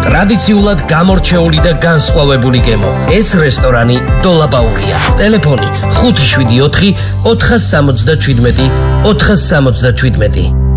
ტრადიციულად გამორჩეული და განსხვავებული გემო. ეს რესტორანი დოლაბაურია. ტელეფონი 574 477 477.